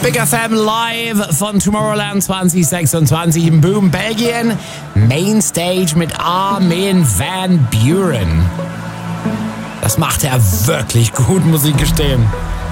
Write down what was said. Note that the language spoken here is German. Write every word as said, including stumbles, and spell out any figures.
Big F M live von Tomorrowland zwanzig sechsundzwanzig in Boom, Belgien. Mainstage mit Armin van Buuren. Das macht er wirklich gut, muss ich gestehen.